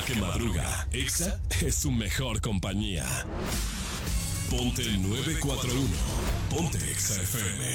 que madruga, Exa es su mejor compañía. Ponte 941. Ponte Exa FM.